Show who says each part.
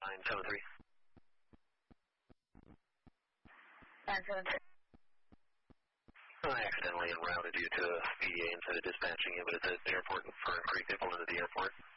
Speaker 1: 973.
Speaker 2: 973.
Speaker 1: I accidentally routed you to PDA instead of dispatching you, but it's at the airport in Fern Creek. They pulled into the airport.